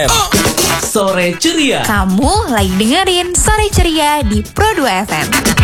Sore Ceria. Kamu lagi dengerin Sore Ceria di Pro 2 FM.